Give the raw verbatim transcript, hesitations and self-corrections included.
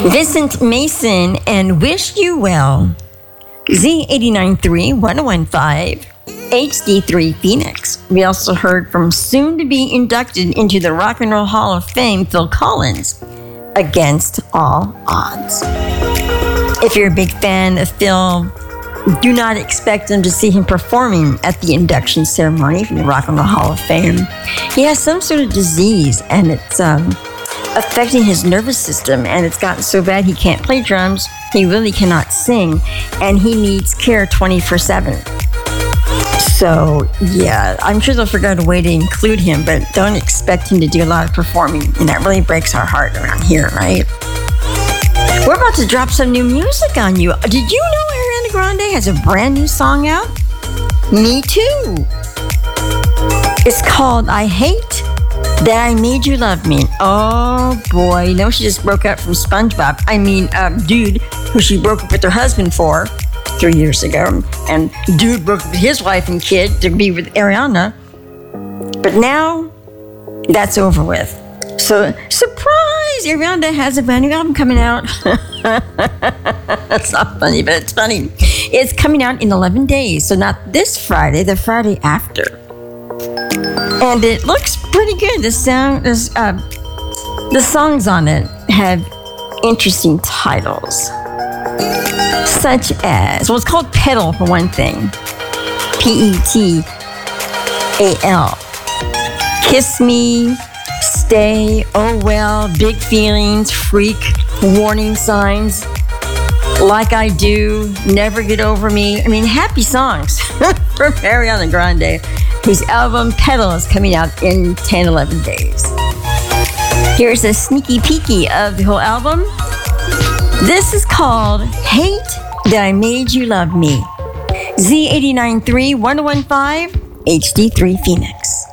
Vincent Mason and Wish You Well. Z eighty-nine point three, ten fifteen, H D three Phoenix. We also heard from soon to be inducted into the Rock and Roll Hall of Fame, Phil Collins, Against All Odds. If you're a big fan of Phil, do not expect them to see him performing at the induction ceremony from the Rock and Roll Hall of Fame. He has some sort of disease, and it's um, affecting his nervous system, and it's gotten so bad he can't play drums, he really cannot sing, and he needs care twenty-four seven. So, yeah, I'm sure they'll figure out a way to include him, but don't expect him to do a lot of performing, and that really breaks our heart around here, right? We're about to drop some new music on you. Did you know Ariana Grande has a brand new song out? Me too. It's called I Hate That I Made You Love Me. Oh boy, you know she just broke up from SpongeBob. I mean, uh, dude, who she broke up with her husband for three years ago. And dude broke up with his wife and kid to be with Ariana. But now, that's over with. So, surprise! Ariana has a brand new album coming out. That's not funny, but it's funny. It's coming out in eleven days. So not this Friday, the Friday after. And it looks pretty good. The sound is, uh, the songs on it have interesting titles, such as, well, it's called Petal for one thing. P E T A L. Kiss Me, Stay, Oh Well, Big Feelings, Freak, Warning Signs, Like I Do, Never Get Over Me. I mean, happy songs from Ariana Grande, whose album Petal is coming out in ten, eleven days. Here's a sneaky peeky of the whole album. This is called Hate That I Made You Love Me. Z eighty-nine point three, ten fifteen, H D three Phoenix.